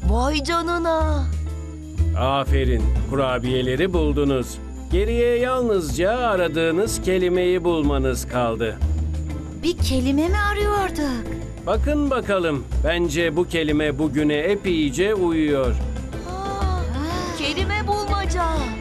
Vay canına. Aferin, kurabiyeleri buldunuz. Geriye yalnızca aradığınız kelimeyi bulmanız kaldı. Bir kelime mi arıyorduk? Bakın bakalım, bence bu kelime bugüne epeyce uyuyor. Kelime bulmaca.